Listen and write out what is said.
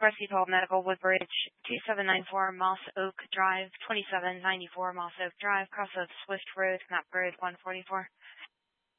Rescue 12 Medical, Woodbridge, 2794 Moss Oak Drive, 2794 Moss Oak Drive, cross of Swift Road, map road 144.